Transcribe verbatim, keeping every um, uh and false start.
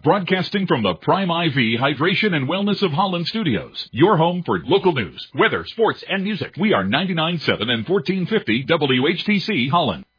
broadcasting from the Prime I V Hydration and Wellness of Holland studios. Your home for local news, weather, sports, and music. We are ninety-nine point seven and fourteen fifty W H T C Holland.